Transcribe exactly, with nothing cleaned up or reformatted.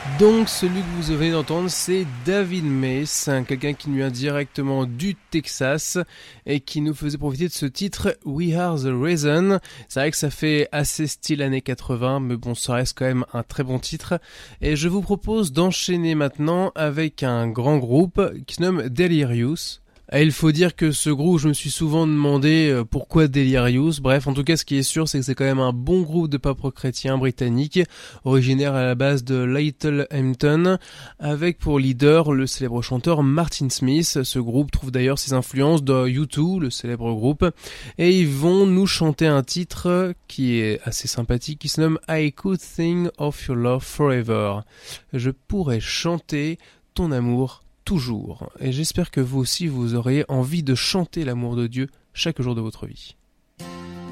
Donc celui que vous venez d'entendre, c'est David Mace, hein, quelqu'un qui nous vient directement du Texas et qui nous faisait profiter de ce titre We Are The Reason. C'est vrai que ça fait assez style années quatre-vingts, mais bon, ça reste quand même un très bon titre. Et je vous propose d'enchaîner maintenant avec un grand groupe qui se nomme Delirious. Et il faut dire que ce groupe, je me suis souvent demandé pourquoi Delirious. Bref, en tout cas, ce qui est sûr, c'est que c'est quand même un bon groupe de pop rock chrétien britannique, originaire à la base de Littlehampton, avec pour leader le célèbre chanteur Martin Smith. Ce groupe trouve d'ailleurs ses influences dans U deux, le célèbre groupe, et ils vont nous chanter un titre qui est assez sympathique, qui se nomme I Could Think of Your Love Forever. Je pourrais chanter ton amour toujours. Et j'espère que vous aussi, vous aurez envie de chanter l'amour de Dieu chaque jour de votre vie.